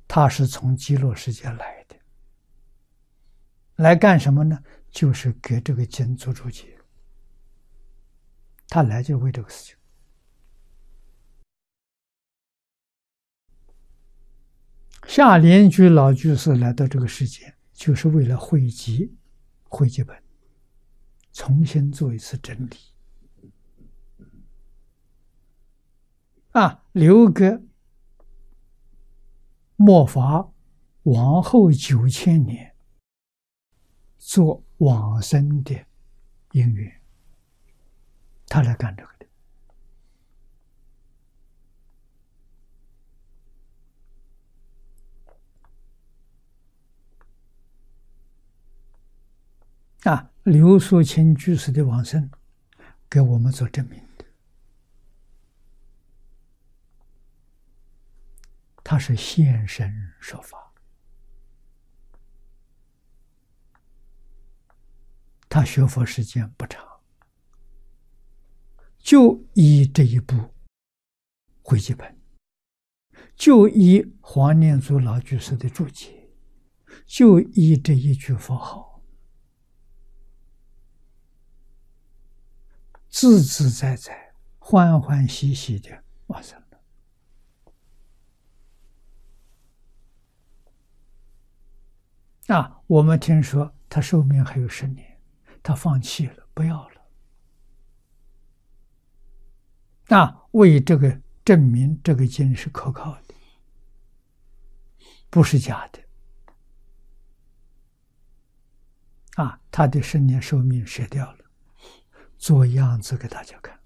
他是从极乐世界来的，来干什么呢？就是给这个经做注解。他来就是为这个事情。下莲居老居士来到这个世界，就是为了汇集本，重新做一次整理，留给末法往后9000年做往生的因缘，他来干这个的。刘素清居士的往生，给我们做证明的。他是现身说法，他学佛时间不长，就以这一部汇集本，就以黄念祖老居士的注解，就以这一句佛号，自自在在、欢欢喜喜的往生了。我们听说他寿命还有10年，他放弃了，不要了。为这个证明这个经是可靠的，不是假的。他的10年寿命舍掉了，做样子给大家看。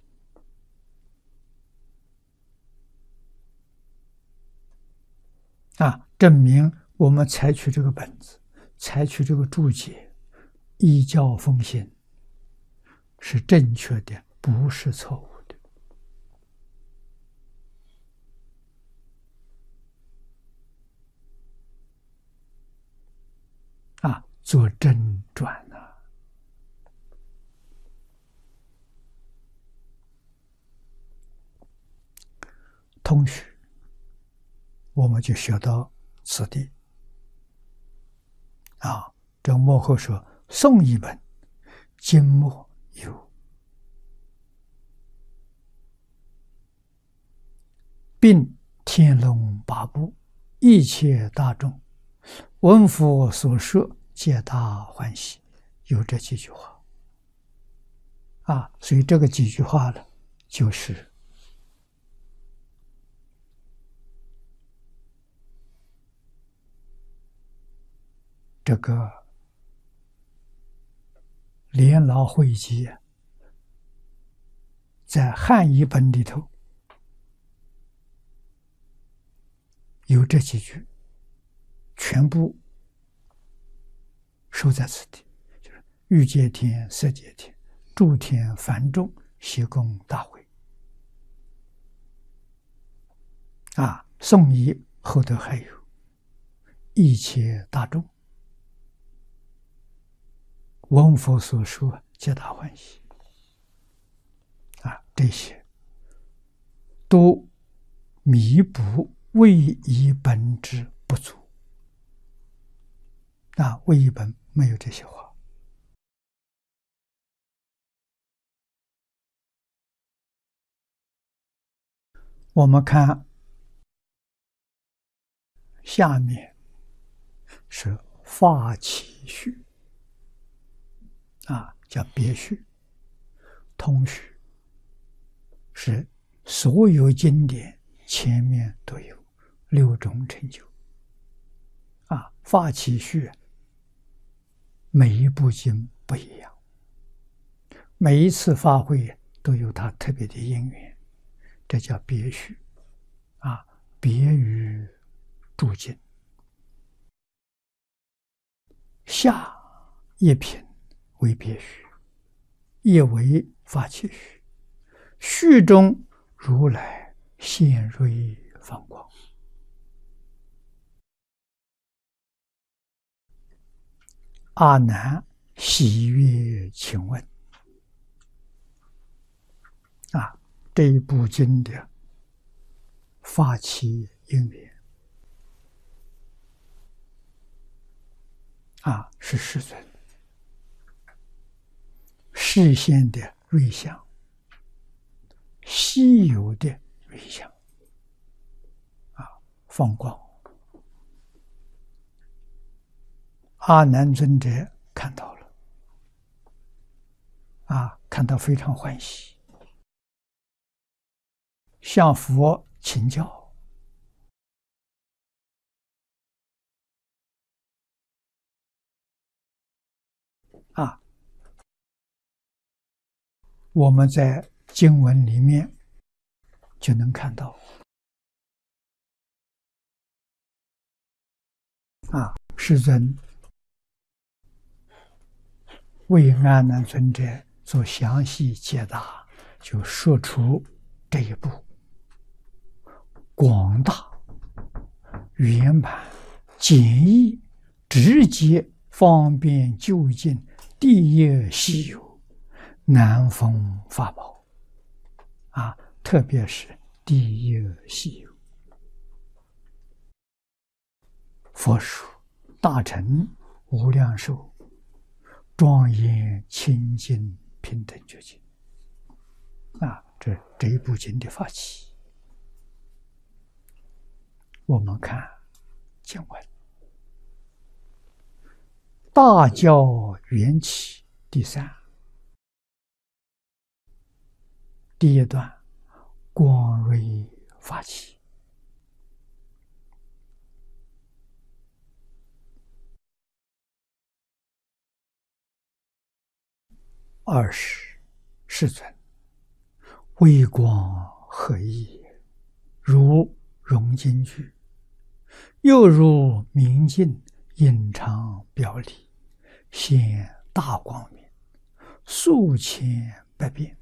证明我们采取这个本子，采取这个注解，依教奉行，是正确的，不是错误的。做正转通序，我们就学到此地。这幕后说宋一本，今末有，并天龙八部，一切大众闻佛所说，皆大欢喜。有这几句话所以这个几句话呢，就是这个莲老汇集在汉译本里头有这几句，全部收在此地，就是欲界天、色界天、诸天梵众悉供大会。宋译后头还有一切大众闻佛所说，皆大欢喜。这些都弥补为一本之不足。为一本没有这些话。我们看下面是发起序，叫别序。通序是所有经典前面都有6种成就。发起序每一部经不一样，每一次发会都有它特别的因缘，这叫别序。别于诸经。下一品为别序，亦为发起序。序中如来现瑞放光。阿难喜悦请问。这一部经的发起因缘， 是世尊示现的瑞相，稀有的瑞相，放光。阿难尊者看到了，看到非常欢喜，向佛请教。我们在经文里面就能看到，世尊为阿难尊者做详细解答，就说出这一部广大、圆满、简易、直接、方便就近、第一稀有、难逢法宝，特别是第一稀有。佛说大乘无量寿，庄严清净平等觉经，这一部经的发起。我们看经文，大教缘起第3，第一段光瑞发起。20世尊，微光何异？如融金具，又如明镜隐藏表里，现大光明，数千百变。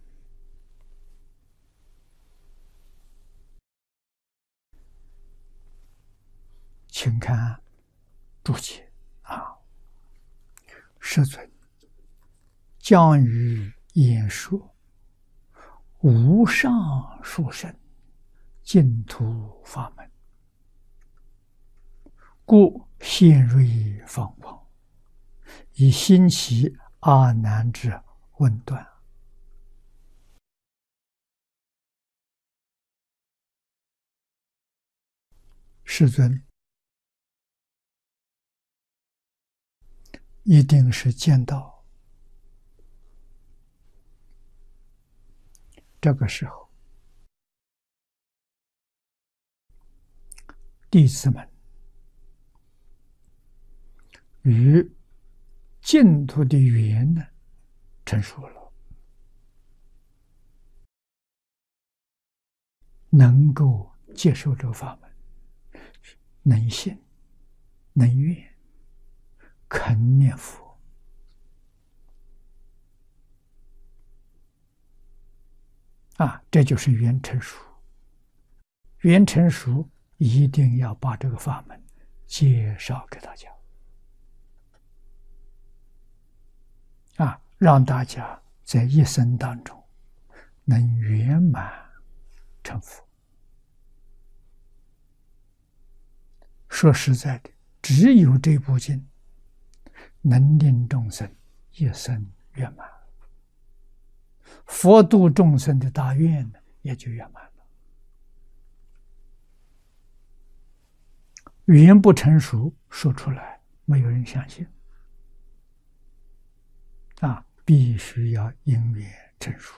请看注解世尊将于演说无上殊胜净土法门，故现瑞放光，以兴起阿难之问断。世尊一定是见到这个时候，弟子们与净土的缘呢成熟了，能够接受这个法门，能信能愿，肯念佛，这就是缘成熟。缘成熟一定要把这个法门介绍给大家，让大家在一生当中能圆满成佛。说实在的，只有这部经能令众生一生圆满，佛度众生的大愿呢也就圆满了。缘不成熟，说出来没有人相信，必须要因缘成熟，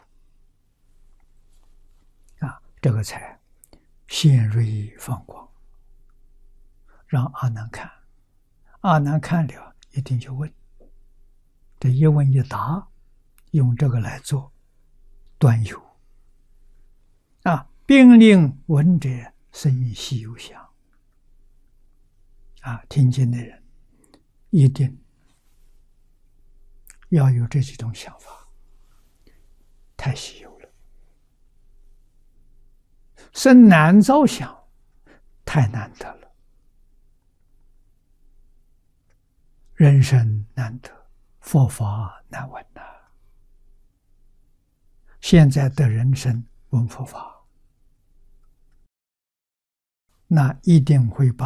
这个才现瑞放光，让阿难看。阿难看了一定就问，这一问一答，用这个来做端游，并令闻者生喜有想。听经的人一定要有这几种想法，太稀有了。生难遭想，太难得了。人生难得，佛法难闻呐。现在的人生闻佛法，那一定会把